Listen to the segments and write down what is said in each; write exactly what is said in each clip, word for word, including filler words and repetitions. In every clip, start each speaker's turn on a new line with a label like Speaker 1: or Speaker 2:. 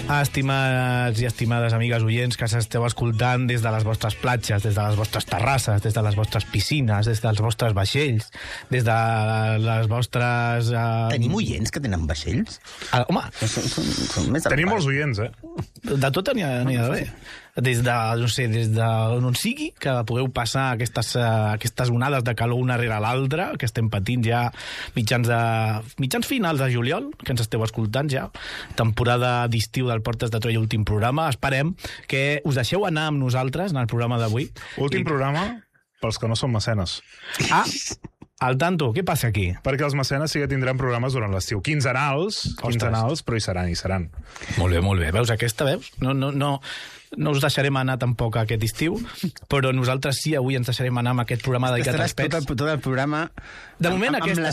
Speaker 1: Estimats i estimades amigues oients que s'esteu escoltant des de les vostres platges, des de les vostres terrasses, des de les vostres piscines, des dels vostres vaixells, des de les vostres... Uh...
Speaker 2: Tenim oients que tenen vaixells?
Speaker 1: Ah, home,
Speaker 2: Són, són, són més
Speaker 3: Tenim molts oients, eh?
Speaker 1: de tot n'hi ha, n'hi ha d'haver. Des de, no sé, des d'on sigui, que pugueu passar aquestes, uh, aquestes onades de calor una rere l'altra, que estem patint ja mitjans, de, mitjans finals de juliol, que ens esteu escoltant ja, temporada d'estiu del Portes de Troia, últim programa. Esperem que us deixeu anar amb nosaltres en el programa d'avui.
Speaker 3: Últim
Speaker 1: I...
Speaker 3: programa pels que no són mecenes.
Speaker 1: Ah, al tanto, què passa aquí?
Speaker 3: Perquè els mecenes sí que tindran programes durant l'estiu. Quinzenals, quinzenals, però hi seran, hi seran.
Speaker 1: Molt bé, molt bé. Veus aquesta, veus? No, no, no, no us deixarem anar tampoc aquest estiu, però nosaltres sí, avui ens deixarem anar amb aquest programa dedicat als pets.
Speaker 2: Tot el, tot el programa
Speaker 1: De moment,
Speaker 2: amb,
Speaker 1: aquesta...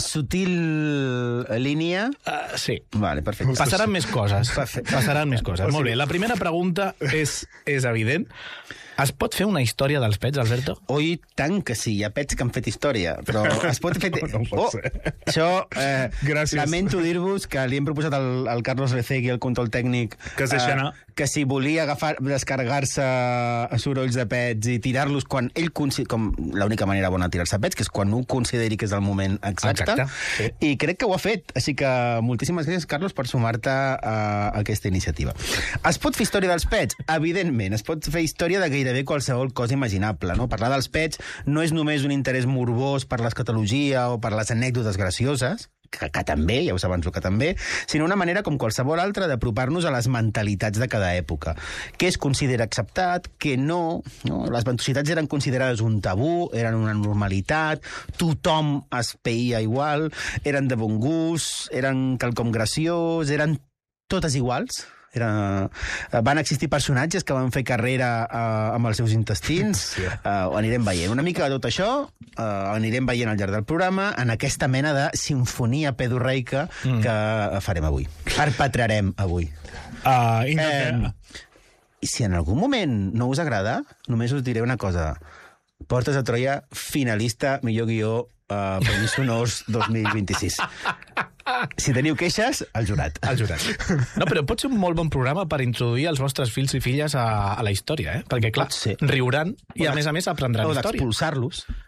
Speaker 2: amb la sutil línia...
Speaker 1: Uh, sí.
Speaker 2: Vale, perfecte.
Speaker 1: Passaran més coses.
Speaker 2: Perfecte.
Speaker 1: Passaran més coses. Molt bé. La primera pregunta és, és evident. Es pot fer una història dels pets, Alberto?
Speaker 2: Oi, tant que sí. Hi ha pets que han fet història, però es pot fer...
Speaker 3: No, no pot
Speaker 2: oh,
Speaker 3: ser.
Speaker 2: Això, eh,
Speaker 3: Gràcies.
Speaker 2: lamento dir-vos que li hem proposat al, al Carlos Recegui, el control tècnic,
Speaker 3: Que es deixi anar.
Speaker 2: eh, que si volia agafar, descarregar-se sorolls de pets i tirar-los quan ell considera, com l'única manera bona de tirar-se pets, que és quan ho consideri que és el moment exacte.
Speaker 1: Exacte, sí.
Speaker 2: I crec que ho ha fet. Així que moltíssimes gràcies, Carlos, per sumar-te a aquesta iniciativa. Es pot fer història dels pets? Evidentment. Es pot fer història de gairebé qualsevol cosa imaginable. No? Parlar dels pets no és només un interès morbós per l'escatologia o per les anècdotes gracioses, que, que també, ja us avanço que també, sinó una manera com qualsevol altra d'apropar-nos a les mentalitats de cada època. Què es considera acceptat, què no, no? Les ventositats eren considerades un tabú, eren una normalitat, tothom es peïa igual, eren de bon gust, eren quelcom graciós, eren totes iguals. Era... Van existir personatges que van fer carrera uh, amb els seus intestins. Sí. Uh, ho anirem veient. Una mica de tot això uh, anirem veient al llarg del programa en aquesta mena de sinfonia pedorreica mm. que farem avui. Perpetrarem avui.
Speaker 3: Uh, eh,
Speaker 2: I si en algun moment no us agrada, només us diré una cosa. Portes de Troia, finalista, millor guió, uh, Premis Sonors dos mil vint-i-sis. Si teniu queixes, al jurat.
Speaker 1: Al jurat. No, però pot ser un molt bon programa per introduir els vostres fills i filles a, a la història, eh? Perquè, clar, riuran i, a més a més, aprendran
Speaker 2: o
Speaker 1: història.
Speaker 2: O d'expulsar-los.